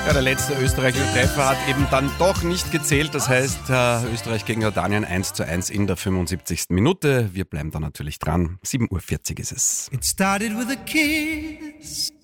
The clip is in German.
Ja, der letzte österreichische Treffer hat eben dann doch nicht gezählt. Das heißt, Österreich gegen Jordanien 1:1 in der 75. Minute. Wir bleiben da natürlich dran. 7:40 Uhr ist es. It started with a kiss.